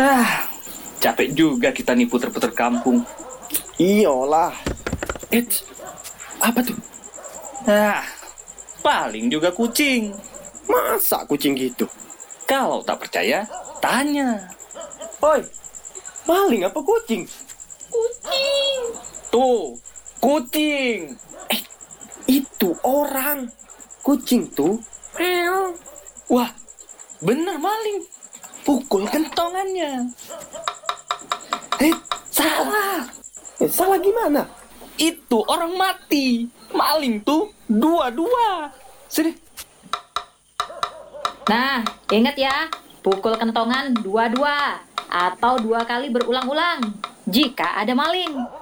Ah, capek juga kita nih puter-puter kampung. Iyalah. Eits, apa tuh? Ah, paling juga kucing. Masa kucing gitu? Kalau tak percaya, tanya. Oi, maling apa kucing? Tuh, kucing. Itu orang. Kucing tuh. Meow. Wah, bener maling. Pukul kentongannya. Salah. Salah gimana? Itu orang mati. Maling tuh dua-dua. Sini. Nah, ingat ya, pukul kentongan dua-dua atau 2 kali berulang-ulang jika ada maling.